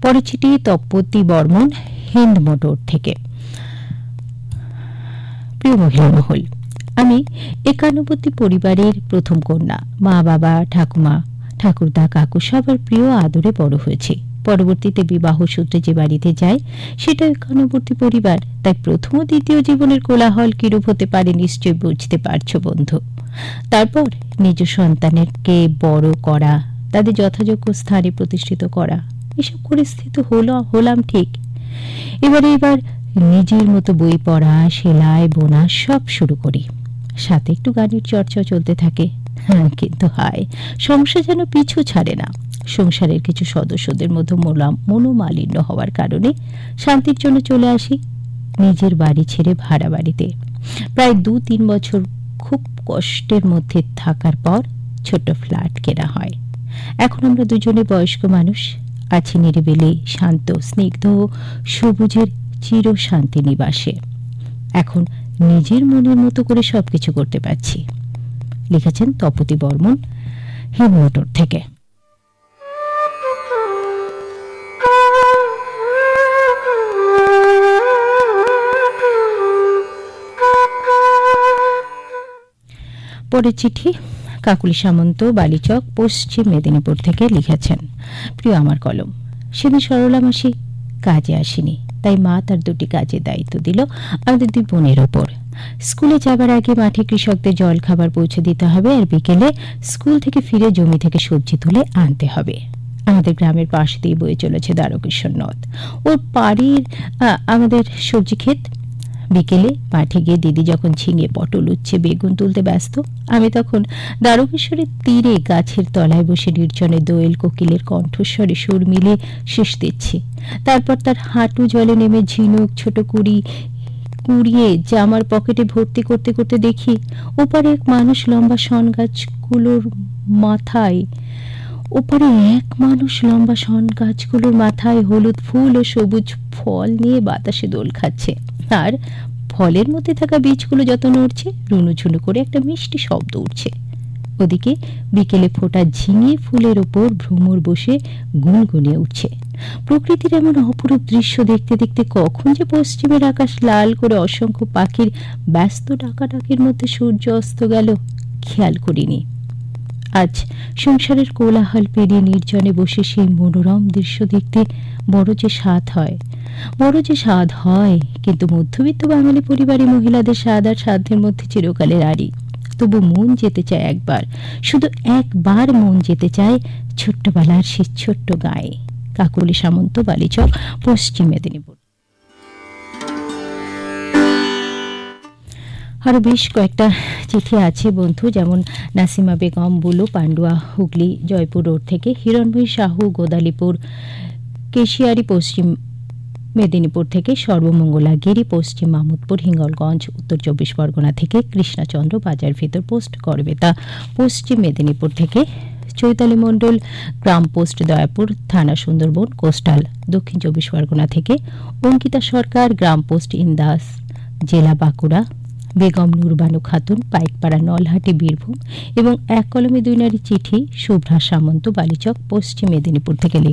পরের চিঠি তপতি বর্মন, হিন্দ মোটর থেকে। প্রিয় মহিলা মহল, আমি একান্নবর্তী পরিবারের প্রথম কন্যা। মা বাবা, ঠাকুমা, ঠাকুরদা, কাকু সবার প্রিয় আদরে বড় হয়েছে। পরবর্তীতে বিবাহ সূত্রে যে বাড়িতে যাই সেটা একান্নবর্তী পরিবার, তাই প্রথম ও দ্বিতীয় জীবনের কোলাহল কিরূপ হতে পারে নিশ্চয়ই বুঝতে পারছো বন্ধু। তারপর নিজ সন্তানেরকে বড় করা, তাদের যথাযোগ্য স্থানে প্রতিষ্ঠিত করা, এসব করে স্থিত হলাম ঠিক। এবার নিজের মতো বই পড়া, সেলাই, বোনা সব শুরু করি। সাথে একটু গানের চর্চা চলতে থাকে। কিন্তু হায়, সংসার যেন পিছু ছাড়ে না। সংসারের কিছু সদস্যদের মধ্যে মনোমালিন্য হওয়ার কারণে শান্তির জন্য চলে আসি নিজের বাড়ি ছেড়ে ভাড়া বাড়িতে। প্রায় 2-3 বছর খুব কষ্টের মধ্যে থাকার পর ছোট্ট ফ্ল্যাট কেনা হয়। এখন আমরা দুজনে বয়স্ক মানুষ, আছি নিরিবিলি, শান্ত, স্নিগ্ধ, সবুজের চির শান্তি নিবাসে। এখন নিজের মনের মতো করে সবকিছু করতে পারছি। লিখেছেন তপতি বর্মন, হিন্দ মোটর থেকে। পরের চিঠি কাকুলি সামন্ত, বালিচক, পশ্চিম মেদিনীপুর থেকে লিখেছেন। প্রিয় আমার কলম, সেদিন সরলা মাসি কাজে আসেনি, তাই মা তার 2টি কাজের দায়িত্ব দিল আমাদের 2 বোনের ওপর। স্কুলে যাবার আগে মাঠে কৃষকদের জল খাবার পৌঁছে দিতে হবে, আর বিকেলে স্কুল থেকে ফিরে জমি থেকে সবজি তুলে আনতে হবে। আমাদের গ্রামের পাশ দিয়ে বয়ে চলেছে দ্বারকেশ্বর নদ, ওর পাড়ের আমাদের সবজি ক্ষেত। বিকেলে মাঠে গিয়ে দিদি যখন ঝিঙে, পটল, উচ্ছে, বেগুন তুলতে ব্যস্ত, আমি তখন দ্বারকেশ্বরের তীরে গাছের তলায় বসে নির্জনে দোয়েল কোকিলের কণ্ঠস্বরে সুর মিলে শেষ দিচ্ছি। তারপর তার হাঁটু জলে নেমে ঝিনুক ছোট কুড়িয়ে জামার পকেটে ভর্তি করতে করতে দেখি ওপারে এক মানুষ লম্বা শন গাছগুলোর মাথায় হলুদ ফুল ও সবুজ ফল নিয়ে বাতাসে দোল খাচ্ছে। আর ফলের মধ্যে থাকা বীজগুলো যত নড়ছে, রুনুঝুনু করে একটা মিষ্টি শব্দ উঠছে। ওদিকে বিকেলে ফোটা ঝিঙে ফুলের ওপর ভ্রমর বসে গুনগুনিয়ে উঠছে। প্রকৃতির এমন অপরূপ দৃশ্য দেখতে দেখতে কখন যে পশ্চিমের আকাশ লাল করে অসংখ্য পাখির ব্যস্ত ডাকাডাকির মধ্যে সূর্য অস্ত গেল খেয়াল করিনি। আজ সংসারের কোলাহল পেরিয়ে নির্জনে বসে সেই মনোরম দৃশ্য দেখতে বড় যে স্বাদ হয়, কিন্তু মধ্যবিত্ত বাঙালি পরিবারের মহিলাদের স্বাদ আর সাধ্যের মধ্যে চিরকালের আড়ি। তবু মন যেতে চায় একবার, শুধু একবার মন যেতে চায় ছোট্টবেলার সেই ছোট্ট গায়ে। কাকুলি সামন্ত, বালিচক, পশ্চিম মেদিনীপুর। আরো বেশ কয়েকটা চিঠি আছে বন্ধু, যেমন নাসিমা বেগম, বুলু, পান্ডুয়া, হুগলি, জয়পুর রোড থেকে, হিরণময়ী সাহু, গোদালিপুর, কেশিয়ারি, পশ্চিম মেদিনীপুর থেকে, সর্বমঙ্গলা গিরি, পশ্চিম মাহমুদপুর, হিঙ্গলগঞ্জ, উত্তর 24 পরগনা থেকে, কৃষ্ণচন্দ্র, বাজার ভিতর পোস্ট, করবেতা, পশ্চিম মেদিনীপুর থেকে, চৈতালি মণ্ডল, গ্রাম পোস্ট, দয়াপুর, থানা সুন্দরবন, কোস্টাল, দক্ষিণ 24 পরগনা থেকে, অঙ্কিতা সরকার, গ্রাম পোস্ট, ইন্দাস, জেলা বাঁকুড়া, বেগম নুরবানু খাতুন, পাইকপাড়া, নলহাটি, বীরভূম এবং এক কলমে 2 নারী চিঠি শুভ্রা সামন্ত, বালিচক, পশ্চিম মেদিনীপুর থেকে।